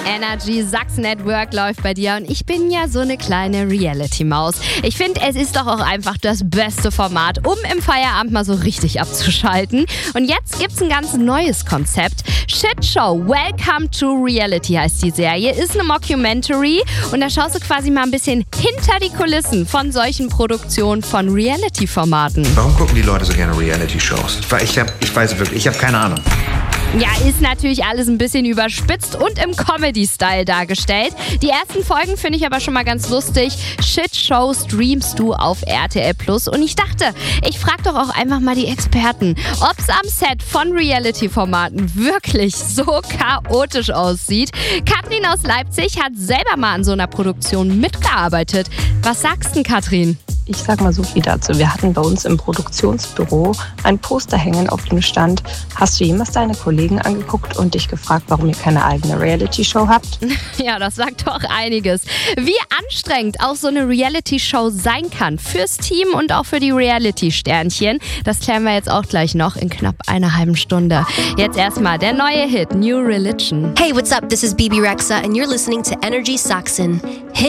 Energy Sachsen at Work läuft bei dir und ich bin ja so eine kleine Reality-Maus. Ich finde, es ist doch auch einfach das beste Format, um im Feierabend mal so richtig abzuschalten. Und jetzt gibt's ein ganz neues Konzept. Shit Show Welcome to Reality heißt die Serie. Ist eine Mockumentary und da schaust du quasi mal ein bisschen hinter die Kulissen von solchen Produktionen von Reality-Formaten. Warum gucken die Leute so gerne Reality-Shows? Ich weiß wirklich, ich habe keine Ahnung. Ja, ist natürlich alles ein bisschen überspitzt und im Comedy-Style dargestellt. Die ersten Folgen finde ich aber schon mal ganz lustig. Shit-Show streamst du auf RTL Plus. Und ich dachte, ich frage doch auch einfach mal die Experten, ob es am Set von Reality-Formaten wirklich so chaotisch aussieht. Katrin aus Leipzig hat selber mal an so einer Produktion mitgearbeitet. Was sagst du, Katrin? Ich sag mal so viel dazu. Wir hatten bei uns im Produktionsbüro ein Poster hängen, auf dem stand: Hast du jemals deine Kollegen angeguckt und dich gefragt, warum ihr keine eigene Reality-Show habt? Ja, das sagt doch einiges. Wie anstrengend auch so eine Reality-Show sein kann fürs Team und auch für die Reality-Sternchen, das klären wir jetzt auch gleich noch in knapp einer halben Stunde. Jetzt erstmal der neue Hit New Religion. Hey, what's up? This is Bibi Rexha and you're listening to Energy Sachsen. Hit